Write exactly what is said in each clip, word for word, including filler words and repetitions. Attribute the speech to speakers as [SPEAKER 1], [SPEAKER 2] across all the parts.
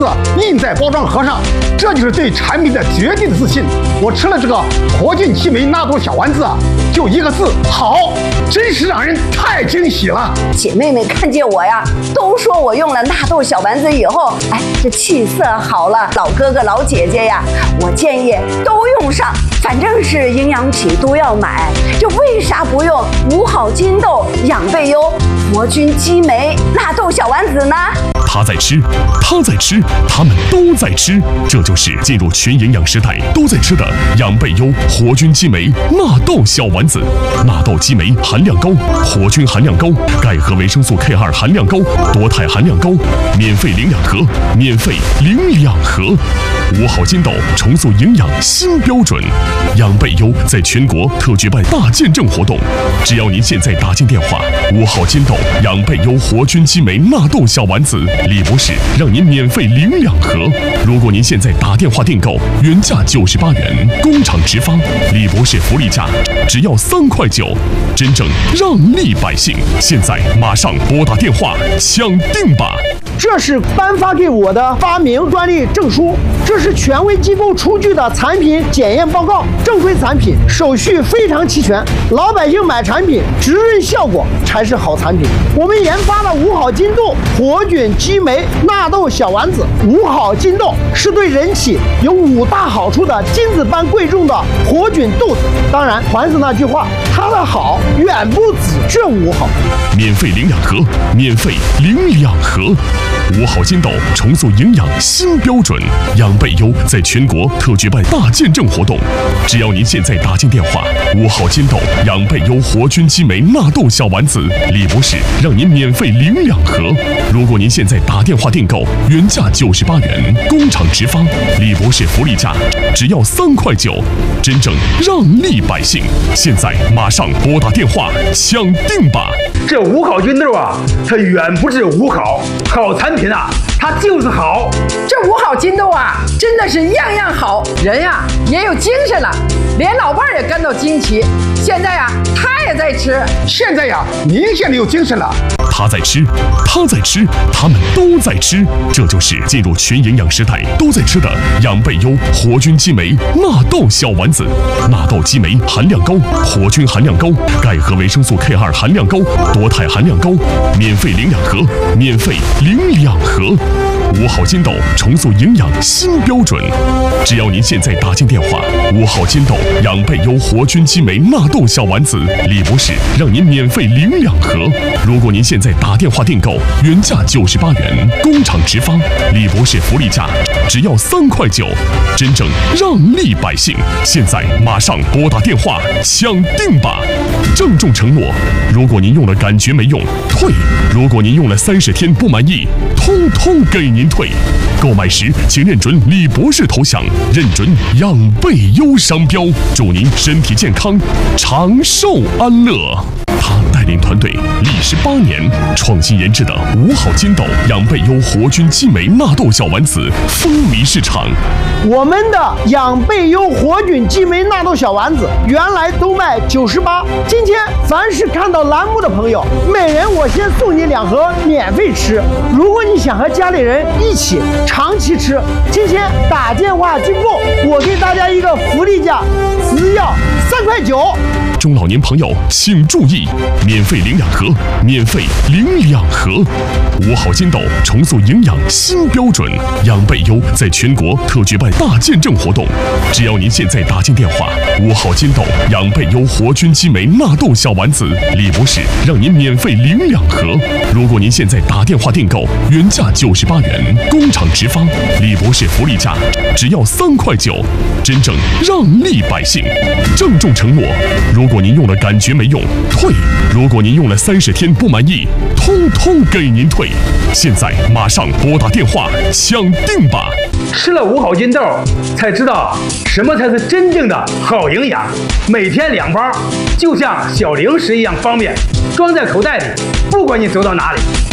[SPEAKER 1] 印在包装盒上，这就是对产品的绝对的自信。我吃了这个活菌激酶纳豆小丸子啊，就一个字好，真是让人太惊喜了。
[SPEAKER 2] 姐妹们看见我呀，都说我用了纳豆小丸子以后，哎，这气色好了。老哥哥老姐姐呀，我建议都用上，反正是营养品都要买，这为啥不用五好金豆、养倍优、活菌激酶纳豆小丸子呢？
[SPEAKER 3] 他在吃，他在吃，他们都在吃，这就是进入全营养时代都在吃的养倍优活菌激酶纳豆小丸子。纳豆激酶含量高，活菌含量高，钙和维生素 K 二 含量高，多肽含量高，免费领两盒，免费领两盒。五好金豆重塑营养新标准，养倍优在全国特举办大见证活动，只要您现在打进电话，五好金豆养倍优活菌激酶纳豆小丸子，李博士让您免费领两盒。如果您现在打电话订购，原价九十八元，工厂直发，李博士福利价只要三块九，真正让利百姓。现在马上拨打电话抢订吧！
[SPEAKER 4] 这是颁发给我的发明专利证书，这是权威机构出具的产品检验报告，正规产品，手续非常齐全。老百姓买产品，滋润效果才是好产品。我们研发了五好金豆活菌激酶纳豆小丸子。五好金豆是对人体有五大好处的金子般贵重的活菌豆子。当然，还是那句话，它的好远不止这五好。
[SPEAKER 3] 免费领两盒，免费领两盒。五好金豆重塑营养新标准，养倍优在全国特举办大见证活动，只要您现在打进电话，五好金豆养倍优活菌激酶纳豆小丸子，李博士让您免费领两盒。如果您现在打电话订购，原价九十八元，工厂直发，李博士福利价只要三块九，真正让利百姓。现在马上拨打电话抢订吧！
[SPEAKER 1] 这五好菌豆啊，它远不止五好，好产品啊，它就是好。
[SPEAKER 5] 这五好金豆啊，真的是样样好，人呀也有精神了，连老伴儿也感到惊奇。现在呀，他也在吃，
[SPEAKER 1] 现在呀，明显的有精神了。
[SPEAKER 3] 他在吃，他在吃，他们都在吃，这就是进入全营养时代都在吃的养倍优活菌激酶纳豆小丸子。纳豆激酶含量高，活菌含量高，钙和维生素 K 二 含量高，多肽含量高，免费领两盒，免费领两盒。五好金豆重塑营养新标准，只要您现在打进电话，五好金豆养倍优活菌激酶纳豆小丸子，李博士让您免费领两盒。如果您现在打电话订购，原价九十八元，工厂直发，李博士福利价只要三块九，真正让利百姓。现在马上拨打电话抢订吧！郑重承诺，如果您用了感觉没用，退；如果您用了三十天不满意，通通给您退。购买时请认准李博士头像，认准养倍优商标，祝您身体健康，长寿安乐。他带领团队历时八年，创新研制的五好金豆养倍优活菌激酶纳豆小丸子风靡市场。
[SPEAKER 4] 我们的养倍优活菌激酶纳豆小丸子原来都卖九十八，今天凡是看到栏目的朋友，每人我先送你两盒免费吃。如果你想和家里人一起长期吃，今天打电话订购，我给大家一个福利价，只要三块九。
[SPEAKER 3] 中老年朋友请注意，免费领两盒，免费领两盒。五好金豆重塑营养新标准，养倍优在全国特举办大见证活动，只要您现在打进电话，五好金豆养倍优活菌激酶纳豆小丸子，李博士让您免费领两盒。如果您现在打电话订购，原价九十八元，工厂直发，李博士福利价只要三块九，真正让利百姓。郑重承诺，如如果您用了感觉没用，退；如果您用了三十天不满意，通通给您退。现在马上拨打电话抢订吧！
[SPEAKER 1] 吃了五好金豆，才知道什么才是真正的好营养。每天两包，就像小零食一样方便，装在口袋里，不管你走到哪里。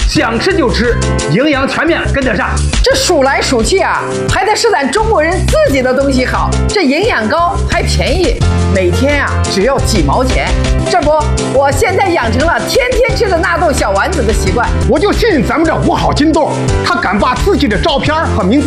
[SPEAKER 1] 想吃就吃，营养全面跟得上。
[SPEAKER 5] 这数来数去啊，还得是咱中国人自己的东西好，这营养高还便宜，每天啊只要几毛钱。这不，我现在养成了天天吃的纳豆小丸子的习惯。
[SPEAKER 1] 我就信咱们这五好金豆，他敢把自己的照片和名字